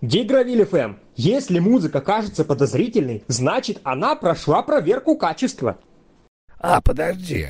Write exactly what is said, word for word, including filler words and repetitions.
Гигровиль эф эм. Если музыка кажется подозрительной, значит она прошла проверку качества. А, подожди.